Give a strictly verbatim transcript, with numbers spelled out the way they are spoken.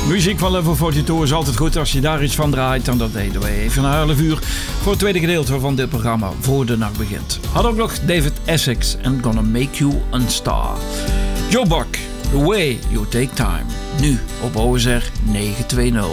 Muziek van Level tweeënveertig is altijd goed als je daar iets van draait. En dat deden we even een half uur voor het tweede gedeelte van dit programma voor de nacht begint. Had ook nog David Essex en Gonna Make You a Star. Joe Buck, The Way You Take Time. Nu op O S R negen twintig.